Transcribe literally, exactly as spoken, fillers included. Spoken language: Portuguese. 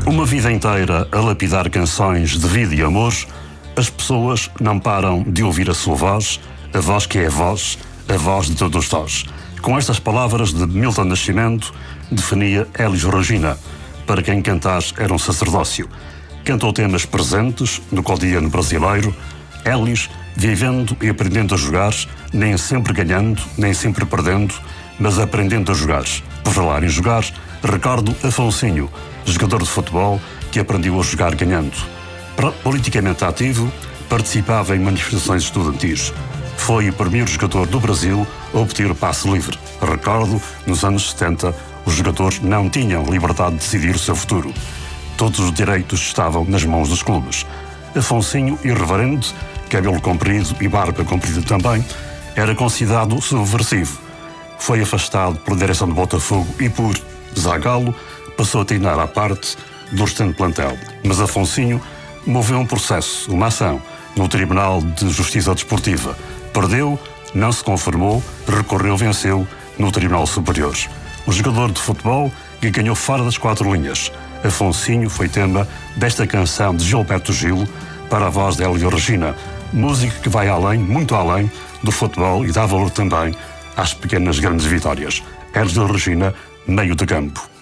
Uma vida inteira a lapidar canções de vida e amor, as pessoas não param de ouvir a sua voz, a voz que é a voz, a voz de todos nós. Com estas palavras de Milton Nascimento, definia Elis Regina, para quem cantar era um sacerdócio. Cantou temas presentes no cotidiano brasileiro, Elis vivendo e aprendendo a jogar, nem sempre ganhando, nem sempre perdendo, mas aprendendo a jogar. Por falar em jogar, recordo Afonsinho, jogador de futebol que aprendeu a jogar ganhando. Politicamente ativo, participava em manifestações estudantis. Foi o primeiro jogador do Brasil a obter o passe livre. Recordo, nos anos setenta, os jogadores não tinham liberdade de decidir o seu futuro. Todos os direitos estavam nas mãos dos clubes. Afonsinho, irreverente, cabelo comprido e barba comprida também, era considerado subversivo. Foi afastado pela direção do Botafogo e por Zagallo passou a treinar à parte do restante plantel. Mas Afonsinho moveu um processo, uma ação, no Tribunal de Justiça Desportiva. Perdeu, não se conformou, recorreu, venceu no Tribunal Superior. O jogador de futebol que ganhou fora das quatro linhas. Afonsinho foi tema desta canção de Gilberto Gil para a voz de Elis Regina. Música que vai além, muito além, do futebol e dá valor também às pequenas grandes vitórias. Elis Regina, meio de campo.